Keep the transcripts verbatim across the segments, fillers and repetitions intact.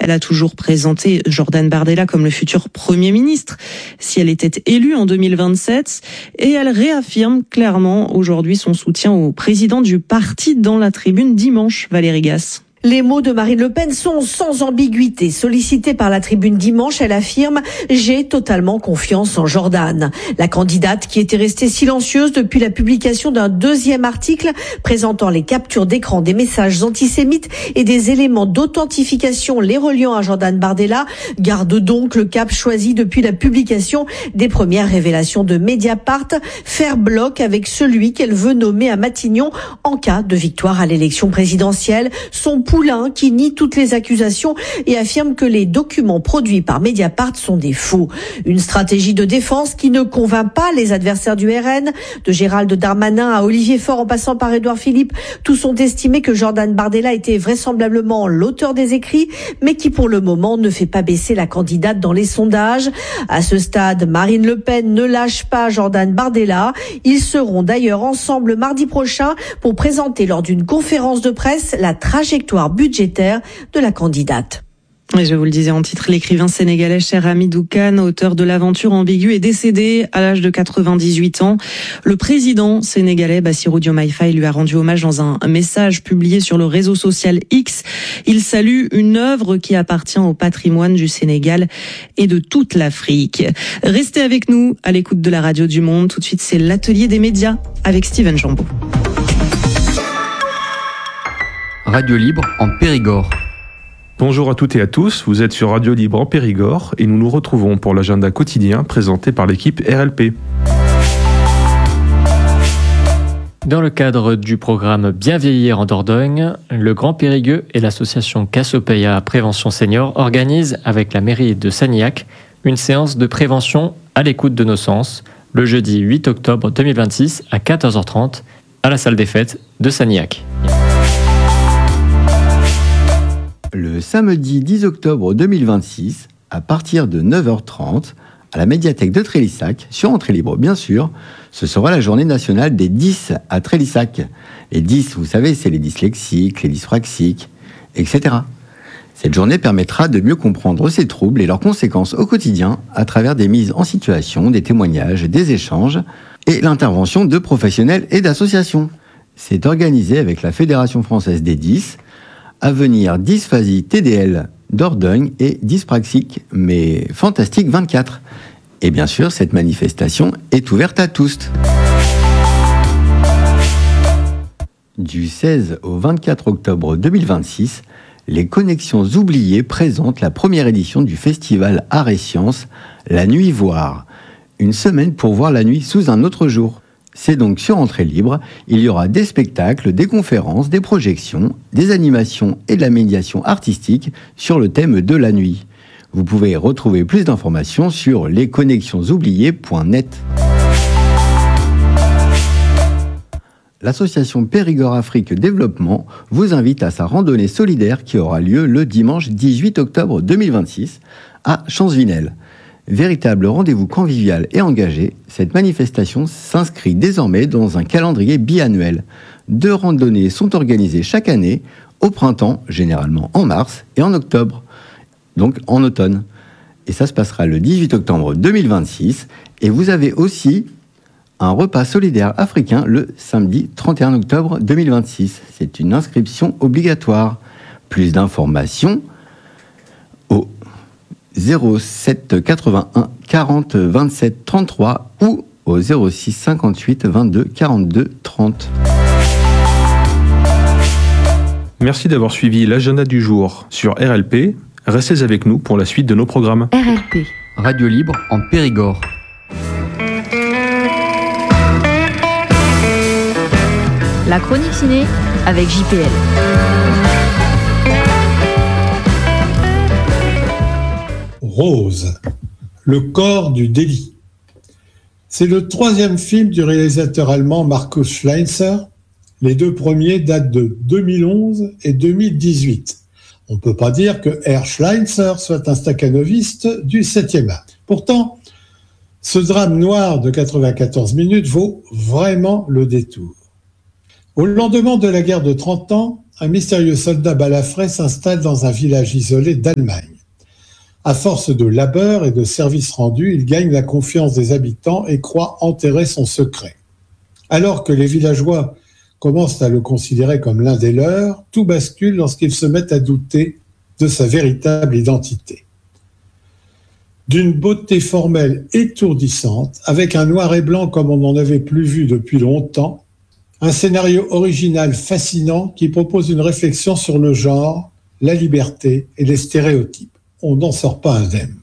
Elle a toujours présenté Jordan Bardella comme le futur Premier ministre si elle était élue en deux mille vingt-sept. Et elle réaffirme clairement aujourd'hui son soutien au président du parti dans la tribune dimanche, Valérie Gasse. Les mots de Marine Le Pen sont sans ambiguïté. Sollicitée par la tribune dimanche, elle affirme « J'ai totalement confiance en Jordan ». La candidate, qui était restée silencieuse depuis la publication d'un deuxième article présentant les captures d'écran des messages antisémites et des éléments d'authentification les reliant à Jordan Bardella, garde donc le cap choisi depuis la publication des premières révélations de Mediapart, faire bloc avec celui qu'elle veut nommer à Matignon en cas de victoire à l'élection présidentielle. Son Poulain qui nie toutes les accusations et affirme que les documents produits par Mediapart sont des faux. Une stratégie de défense qui ne convainc pas les adversaires du R N. De Gérald Darmanin à Olivier Faure en passant par Édouard Philippe, tous ont estimé que Jordan Bardella était vraisemblablement l'auteur des écrits, mais qui pour le moment ne fait pas baisser la candidate dans les sondages. À ce stade, Marine Le Pen ne lâche pas Jordan Bardella. Ils seront d'ailleurs ensemble mardi prochain pour présenter lors d'une conférence de presse la trajectoire budgétaire de la candidate. Et je vous le disais en titre, l'écrivain sénégalais Cher Hamidou Kane, auteur de L'Aventure ambiguë, est décédé à l'âge de quatre-vingt-dix-huit ans. Le président sénégalais Bassirou Diomaye Faye lui a rendu hommage dans un message publié sur le réseau social X. Il salue une œuvre qui appartient au patrimoine du Sénégal et de toute l'Afrique. Restez avec nous à l'écoute de la radio du Monde. Tout de suite, c'est l'atelier des médias avec Steven Jambeau. Radio Libre en Périgord. Bonjour à toutes et à tous, vous êtes sur Radio Libre en Périgord et nous nous retrouvons pour l'agenda quotidien présenté par l'équipe R L P. Dans le cadre du programme Bien vieillir en Dordogne, le Grand Périgueux et l'association Cassiopeia Prévention Senior organisent avec la mairie de Sanilhac une séance de prévention à l'écoute de nos sens le jeudi huit octobre deux mille vingt-six à quatorze heures trente à la salle des fêtes de Sanilhac. Le samedi dix octobre deux mille vingt-six, à partir de neuf heures trente, à la médiathèque de Trélissac, sur entrée libre bien sûr, ce sera la journée nationale des dys à Trélissac. Les dys, vous savez, c'est les dyslexiques, les dyspraxiques, et cetera. Cette journée permettra de mieux comprendre ces troubles et leurs conséquences au quotidien à travers des mises en situation, des témoignages, des échanges et l'intervention de professionnels et d'associations. C'est organisé avec la Fédération française des dys, Avenir Dysphasie T D L Dordogne et Dyspraxique, mais Fantastique vingt-quatre. Et bien sûr, cette manifestation est ouverte à tous. Du seize au vingt-quatre octobre deux mille vingt-six, les Connexions oubliées présentent la première édition du festival Arts et Sciences, La Nuit Voir. Une semaine pour voir la nuit sous un autre jour. C'est donc sur entrée libre, il y aura des spectacles, des conférences, des projections, des animations et de la médiation artistique sur le thème de la nuit. Vous pouvez retrouver plus d'informations sur les connexions oubliées point net. L'association Périgord Afrique Développement vous invite à sa randonnée solidaire qui aura lieu le dimanche dix-huit octobre deux mille vingt-six à Champsvinel. Véritable rendez-vous convivial et engagé, cette manifestation s'inscrit désormais dans un calendrier biannuel. Deux randonnées sont organisées chaque année, au printemps, généralement en mars, et en octobre, donc en automne. Et ça se passera le dix-huit octobre deux mille vingt-six. Et vous avez aussi un repas solidaire africain le samedi trente et un octobre deux mille vingt-six. C'est une inscription obligatoire. Plus d'informations au zéro sept quatre-vingt-un quarante vingt-sept trente-trois ou au zéro six cinquante-huit vingt-deux quarante-deux trente. Merci d'avoir suivi l'agenda du jour sur R L P. Restez avec nous pour la suite de nos programmes. R L P. Radio Libre en Périgord. La chronique ciné avec J P L. Rose, le corps du délit. C'est le troisième film du réalisateur allemand Markus Schleinzer. Les deux premiers datent de deux mille onze et deux mille dix-huit. On ne peut pas dire que Herr Schleinzer soit un stakhanoviste du septième art. Pourtant, ce drame noir de quatre-vingt-quatorze minutes vaut vraiment le détour. Au lendemain de la guerre de trente ans, un mystérieux soldat balafré s'installe dans un village isolé d'Allemagne. À force de labeur et de services rendus, il gagne la confiance des habitants et croit enterrer son secret. Alors que les villageois commencent à le considérer comme l'un des leurs, tout bascule lorsqu'ils se mettent à douter de sa véritable identité. D'une beauté formelle étourdissante, avec un noir et blanc comme on n'en avait plus vu depuis longtemps, un scénario original fascinant qui propose une réflexion sur le genre, la liberté et les stéréotypes. On n'en sort pas indemne.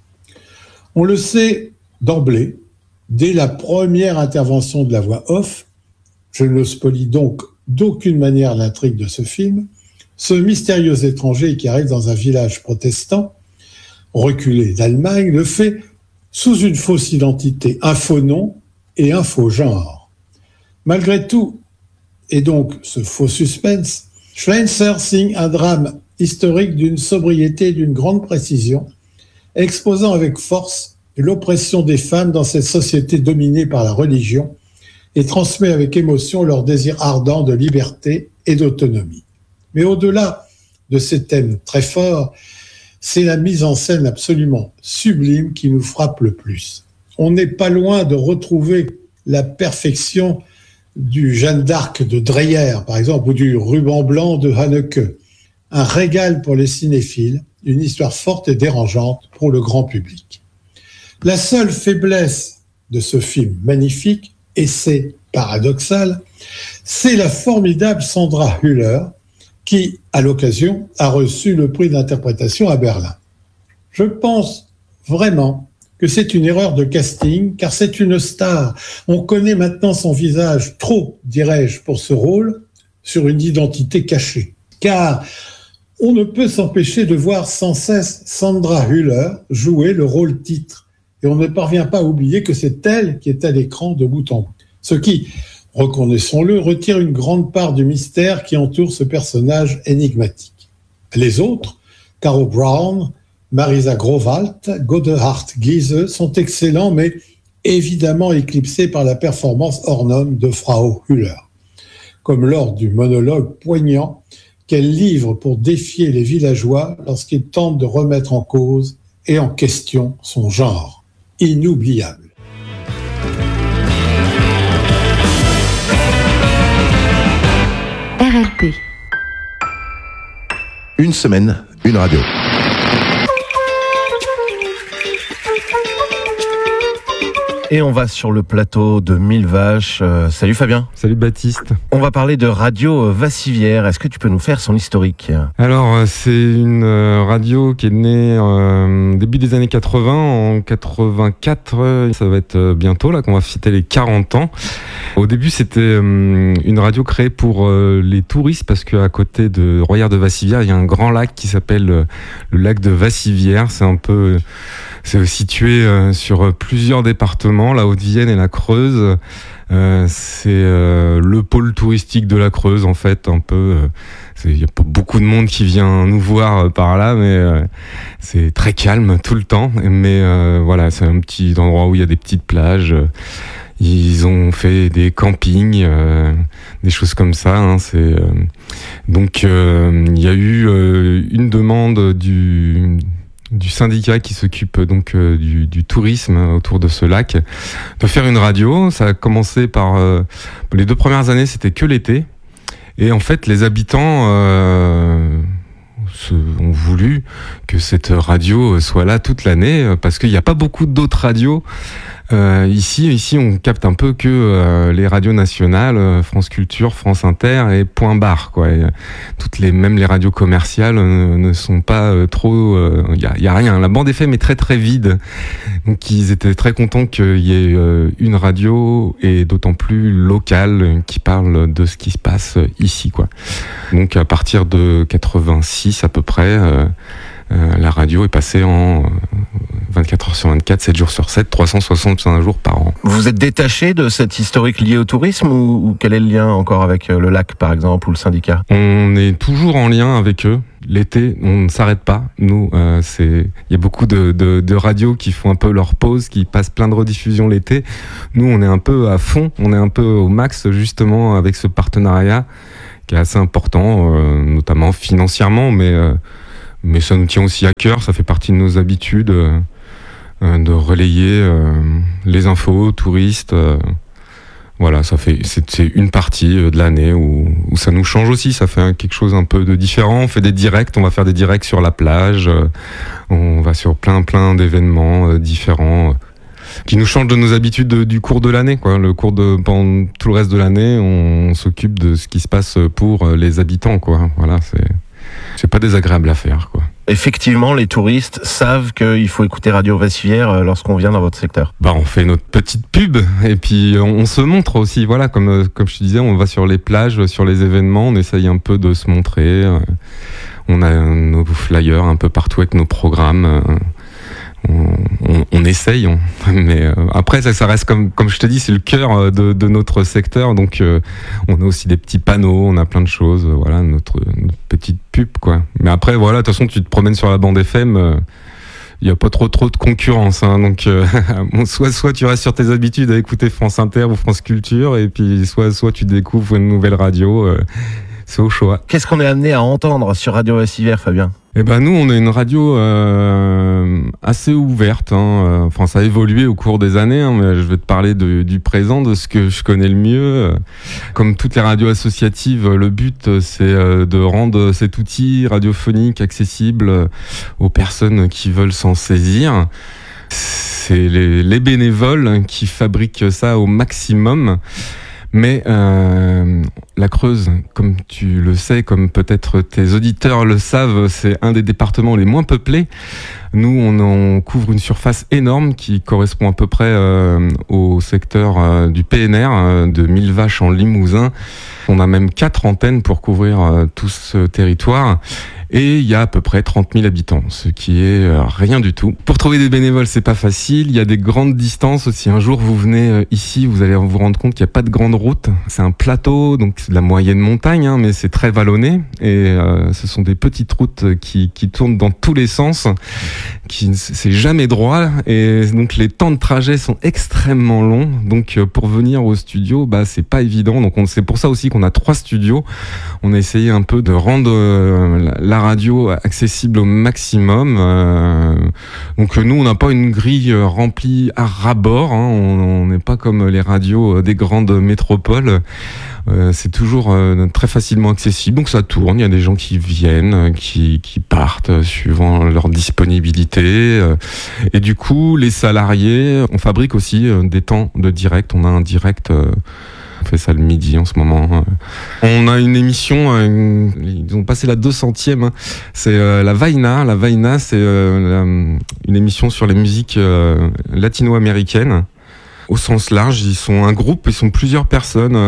On le sait d'emblée, dès la première intervention de la voix off, je ne spolie donc d'aucune manière l'intrigue de ce film, ce mystérieux étranger qui arrive dans un village protestant, reculé d'Allemagne, le fait sous une fausse identité, un faux nom et un faux genre. Malgré tout, et donc ce faux suspense, Schweizer signe un drame historique d'une sobriété et d'une grande précision, exposant avec force l'oppression des femmes dans cette société dominée par la religion et transmet avec émotion leur désir ardent de liberté et d'autonomie. Mais au-delà de ces thèmes très forts, c'est la mise en scène absolument sublime qui nous frappe le plus. On n'est pas loin de retrouver la perfection du Jeanne d'Arc de Dreyer, par exemple, ou du Ruban blanc de Haneke. Un régal pour les cinéphiles, une histoire forte et dérangeante pour le grand public. La seule faiblesse de ce film magnifique, et c'est paradoxal, c'est la formidable Sandra Hüller, qui, à l'occasion, a reçu le prix d'interprétation à Berlin. Je pense vraiment que c'est une erreur de casting, car c'est une star. On connaît maintenant son visage, trop, dirais-je, pour ce rôle, sur une identité cachée. Car on ne peut s'empêcher de voir sans cesse Sandra Hüller jouer le rôle titre. Et on ne parvient pas à oublier que c'est elle qui est à l'écran de bout en bout. Ce qui, reconnaissons-le, retire une grande part du mystère qui entoure ce personnage énigmatique. Les autres, Caro Brown, Marisa Growalt, Godehard Giese, sont excellents, mais évidemment éclipsés par la performance hors norme de Frau Hüller. Comme lors du monologue poignant qu'elle livre pour défier les villageois lorsqu'ils tentent de remettre en cause et en question son genre. Inoubliable. R L P. Une semaine, une radio. Et on va sur le plateau de Mille Vaches. Euh, salut Fabien. Salut Baptiste. On va parler de Radio Vassivière. Est-ce que tu peux nous faire son historique ? Alors, c'est une radio qui est née euh, début des années quatre-vingts, en quatre-vingt-quatre. Ça va être bientôt là qu'on va fêter les quarante ans. Au début, c'était euh, une radio créée pour euh, les touristes parce qu'à côté de Royère de Vassivière, il y a un grand lac qui s'appelle euh, le lac de Vassivière. C'est un peu... C'est situé euh, sur plusieurs départements, la Haute-Vienne et la Creuse. Euh, c'est euh, le pôle touristique de la Creuse, en fait, un peu. Il y a pas beaucoup de monde qui vient nous voir euh, par là, mais euh, c'est très calme tout le temps. Mais euh, voilà, c'est un petit endroit où il y a des petites plages. Ils ont fait des campings, euh, des choses comme ça. Hein, c'est euh, donc euh, il y a eu euh, une demande du du syndicat qui s'occupe donc euh, du, du tourisme autour de ce lac, de faire une radio. Ça a commencé par euh, les deux premières années, c'était que l'été, et en fait les habitants euh, se, ont voulu que cette radio soit là toute l'année parce qu'il n'y a pas beaucoup d'autres radios. Euh, ici, ici, on capte un peu que euh, les radios nationales, euh, France Culture, France Inter et point barre, quoi. Et, euh, toutes les, même les radios commerciales euh, ne sont pas euh, trop. Il euh, y, y a rien. La bande F M est très très vide. Donc ils étaient très contents qu'il y ait euh, une radio et d'autant plus locale qui parle de ce qui se passe ici, quoi. Donc à partir de quatre-vingt-six à peu près. Euh, Euh, la radio est passée en euh, vingt-quatre heures sur vingt-quatre, sept jours sur sept, trois cent soixante-cinq jours par an. Vous êtes détaché de cet historique lié au tourisme ou, ou quel est le lien encore avec le lac par exemple ou le syndicat ? On est toujours en lien avec eux. L'été, on ne s'arrête pas. Nous, euh, c'est, il y a beaucoup de, de, de radios qui font un peu leur pause, qui passent plein de rediffusions l'été. Nous, on est un peu à fond, on est un peu au max justement avec ce partenariat qui est assez important, euh, notamment financièrement, mais, euh, mais ça nous tient aussi à cœur, ça fait partie de nos habitudes euh, euh, de relayer euh, les infos, touristes. Euh, voilà, ça fait, c'est, c'est une partie de l'année où, où ça nous change aussi, ça fait quelque chose un peu de différent. On fait des directs, on va faire des directs sur la plage, euh, on va sur plein plein d'événements euh, différents. Euh, qui nous change de nos habitudes de, du cours de l'année, quoi. Le cours de pendant tout le reste de l'année, on, on s'occupe de ce qui se passe pour les habitants, quoi. Voilà, c'est c'est pas désagréable à faire, quoi. Effectivement, les touristes savent qu'il faut écouter Radio Vassivière lorsqu'on vient dans votre secteur. Bah, on fait notre petite pub et puis on, on se montre aussi. Voilà, comme comme je te disais, on va sur les plages, sur les événements, on essaye un peu de se montrer. On a nos flyers un peu partout avec nos programmes. On, on, on essaye, on, mais euh, après ça, ça reste comme comme je te dis, c'est le cœur de, de notre secteur, donc euh, on a aussi des petits panneaux, on a plein de choses, euh, voilà notre, notre petite pub, quoi. Mais après voilà, de toute façon tu te promènes sur la bande F M, il euh, y a pas trop trop de concurrence, hein, donc euh, soit soit tu restes sur tes habitudes à écouter France Inter ou France Culture, et puis soit soit tu découvres une nouvelle radio. Euh, C'est au choix. Qu'est-ce qu'on est amené à entendre sur Radio Vassivière, Fabien ? Eh ben nous, on est une radio euh, assez ouverte. Hein. Enfin, ça a évolué au cours des années, hein, mais je vais te parler de, du présent, de ce que je connais le mieux. Comme toutes les radios associatives, le but, c'est de rendre cet outil radiophonique accessible aux personnes qui veulent s'en saisir. C'est les, les bénévoles qui fabriquent ça au maximum. Mais euh, la Creuse, comme tu le sais, comme peut-être tes auditeurs le savent, c'est un des départements les moins peuplés. Nous, on en couvre une surface énorme qui correspond à peu près euh, au secteur euh, du P N R, euh, de mille vaches en Limousin. On a même quatre antennes pour couvrir euh, tout ce territoire. Et il y a à peu près trente mille habitants, ce qui est euh, rien du tout. Pour trouver des bénévoles, c'est pas facile. Il y a des grandes distances. Si un jour vous venez euh, ici, vous allez vous rendre compte qu'il n'y a pas de grande route. C'est un plateau, donc c'est de la moyenne montagne, hein, mais c'est très vallonné. Et euh, ce sont des petites routes qui, qui tournent dans tous les sens, qui c'est jamais droit. Et donc les temps de trajet sont extrêmement longs. Donc euh, pour venir au studio, bah c'est pas évident. Donc on, c'est pour ça aussi qu'on a trois studios. On a essayé un peu de rendre euh, la radio accessible au maximum. Euh, donc nous, on n'a pas une grille remplie à ras-bord. Hein. On n'est pas comme les radios des grandes métropoles. Euh, c'est toujours euh, très facilement accessible. Donc ça tourne. Il y a des gens qui viennent, qui, qui partent suivant leur disponibilité. Euh, et du coup, les salariés, on fabrique aussi euh, des temps de direct. On a un direct. Euh, On fait ça le midi en ce moment. On a une émission, ils ont passé la deux centième, c'est la Vaina. La Vaina, c'est une émission sur les musiques latino-américaines. Au sens large, ils sont un groupe, ils sont plusieurs personnes,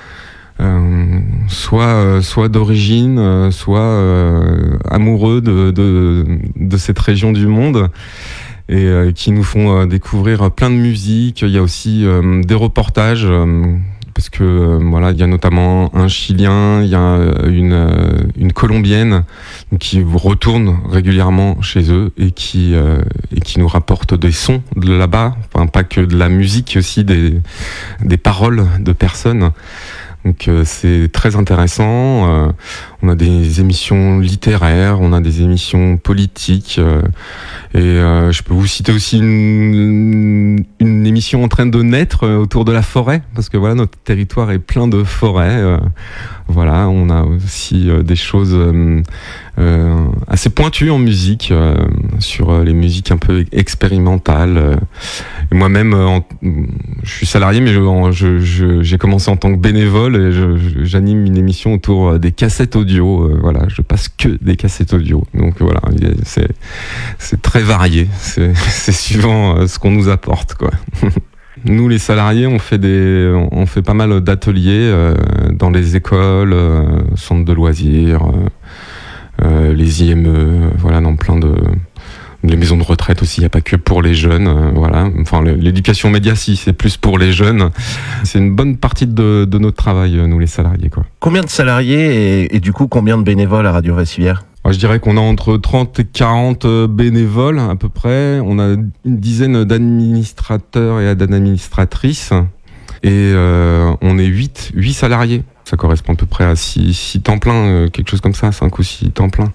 soit, soit d'origine, soit amoureux de, de, de cette région du monde. Et qui nous font découvrir plein de musiques. Il y a aussi des reportages. Parce que euh, voilà, il y a notamment un Chilien, il y a une euh, une Colombienne qui retourne régulièrement chez eux et qui euh, et qui nous rapporte des sons de là-bas, enfin pas que de la musique, aussi des des paroles de personnes. Donc euh, c'est très intéressant. Euh, on a des émissions littéraires, on a des émissions politiques, euh, et euh, je peux vous citer aussi une, une émission en train de naître autour de la forêt, parce que voilà, notre territoire est plein de forêts. Euh, voilà, on a aussi euh, des choses euh, euh, assez pointues en musique, euh, sur les musiques un peu expérimentales. Euh, et moi-même, euh, en, je suis salarié, mais je, je, je, j'ai commencé en tant que bénévole et je, je, j'anime une émission autour des cassettes audio. Euh, voilà, je passe que des cassettes audio. Donc voilà, c'est, c'est très varié. C'est, c'est suivant euh, ce qu'on nous apporte, quoi. Nous, les salariés, on fait des, on fait pas mal d'ateliers euh, dans les écoles, euh, centres de loisirs, euh, euh, les I M E, voilà, dans plein de, les maisons de retraite aussi. Il n'y a pas que pour les jeunes, euh, voilà. Enfin, l'éducation média, si, c'est plus pour les jeunes. C'est une bonne partie de, de notre travail, nous, les salariés, quoi. Combien de salariés et, et du coup, combien de bénévoles à Radio Vassivière ? Je dirais qu'on a entre trente et quarante bénévoles à peu près. On a une dizaine d'administrateurs et d'administratrices. Et euh, on est huit salariés. Ça correspond à peu près à six, six temps plein, euh, quelque chose comme ça, cinq ou six temps plein.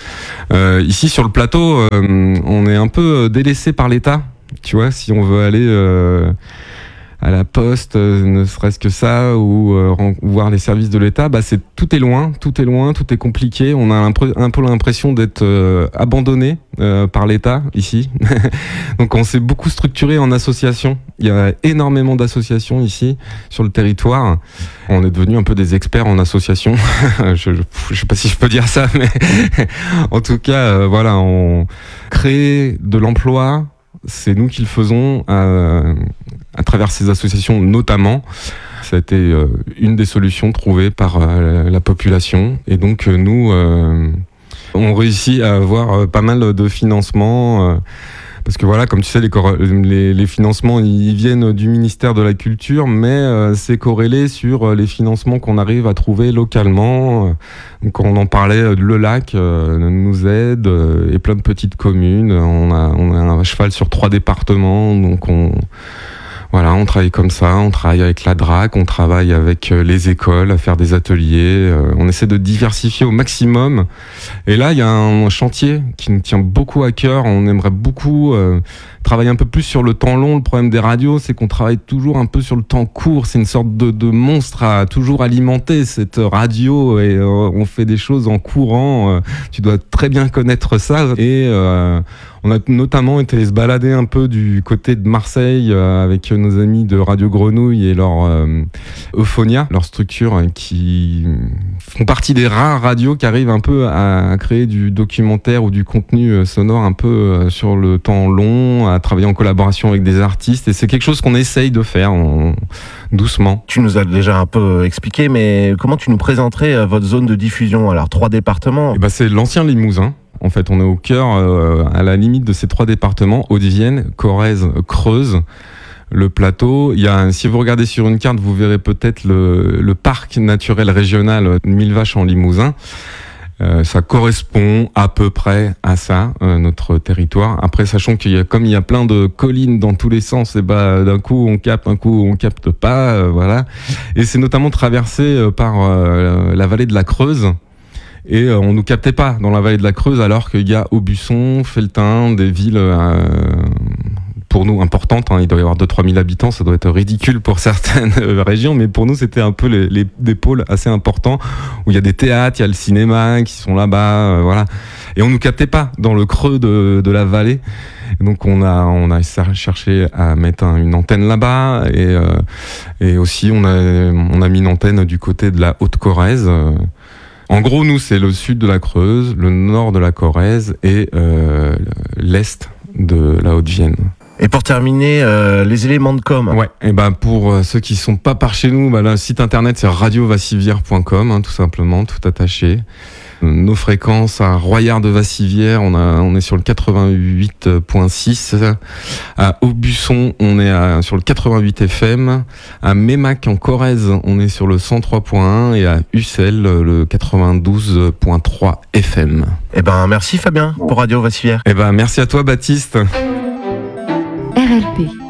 Euh, ici sur le plateau, euh, on est un peu délaissé par l'État. Tu vois, si on veut aller euh, à la poste, euh, ne serait-ce que ça, ou euh, voir les services de l'État, bah c'est tout est loin, tout est loin, tout est compliqué. On a un, un peu l'impression d'être euh, abandonné euh, par l'État ici. Donc on s'est beaucoup structuré en associations. Il y a énormément d'associations ici sur le territoire. On est devenu un peu des experts en association. je, je, je sais pas si je peux dire ça, mais en tout cas, euh, voilà, on crée de l'emploi. C'est nous qui le faisons à, à travers ces associations notamment. Ça a été euh, une des solutions trouvées par euh, la population. Et donc euh, nous, euh, on réussit à avoir euh, pas mal de financements. Euh, parce que voilà, comme tu sais, les, cor- les, les financements, ils viennent du ministère de la Culture, mais euh, c'est corrélé sur les financements qu'on arrive à trouver localement. Donc on en parlait, le lac euh, nous aide, euh, et plein de petites communes. On a, on a un cheval sur trois départements, donc on... Voilà, on travaille comme ça, on travaille avec la D R A C, on travaille avec les écoles à faire des ateliers, euh, on essaie de diversifier au maximum. Et là, il y a un chantier qui nous tient beaucoup à cœur, on aimerait beaucoup euh, travailler un peu plus sur le temps long. Le problème des radios, c'est qu'on travaille toujours un peu sur le temps court, c'est une sorte de, de monstre à toujours alimenter cette radio, et euh, on fait des choses en courant, euh, tu dois très bien connaître ça. Et euh, on a notamment été se balader un peu du côté de Marseille euh, avec nos amis de Radio Grenouille et leur euh, Euphonia, leur structure euh, qui font partie des rares radios qui arrivent un peu à, à créer du documentaire ou du contenu euh, sonore un peu euh, sur le temps long, à travailler en collaboration avec des artistes. Et c'est quelque chose qu'on essaye de faire en, doucement. Tu nous as déjà un peu expliqué, mais comment tu nous présenterais euh, votre zone de diffusion? Alors, trois départements. Et bah, c'est l'ancien Limousin. En fait, on est au cœur, euh, à la limite de ces trois départements, Haute-Vienne, Corrèze, Creuse, le plateau. Il y a, si vous regardez sur une carte, vous verrez peut-être le, le parc naturel régional Mille Vaches en Limousin. Euh, ça correspond à peu près à ça, euh, notre territoire. Après, sachant qu'il y a, comme il y a plein de collines dans tous les sens, et bah, d'un coup on capte, un coup on capte pas, euh, voilà. Et c'est notamment traversé euh, par euh, la vallée de la Creuse. Et euh, on nous captait pas dans la vallée de la Creuse, alors qu'il y a Aubusson, Felletin, des villes euh, pour nous importantes. Hein, il doit y avoir deux à trois mille habitants, ça doit être ridicule pour certaines régions, mais pour nous c'était un peu les, les, des pôles assez importants où il y a des théâtres, il y a le cinéma qui sont là-bas, euh, voilà. Et on nous captait pas dans le creux de, de la vallée. Donc on a on a cherché à mettre un, une antenne là-bas, et euh, et aussi on a on a mis une antenne du côté de la Haute-Corrèze. Euh, En gros, nous, c'est le sud de la Creuse, le nord de la Corrèze et euh, l'est de la Haute-Vienne. Et pour terminer, euh, les éléments de com. Ouais. Et ben pour ceux qui sont pas par chez nous, bah, le site internet c'est radio vassivière point com, hein, tout simplement, tout attaché. Nos fréquences à Royard de Vassivière, on a, on est sur le quatre-vingt-huit virgule six. À Aubusson, on est à, sur le quatre-vingt-huit F M. À Mémac en Corrèze, on est sur le cent trois virgule un, et à Ussel, le quatre-vingt-douze virgule trois F M. Eh ben, merci Fabien pour Radio Vassivière. Eh ben, merci à toi Baptiste. R L P.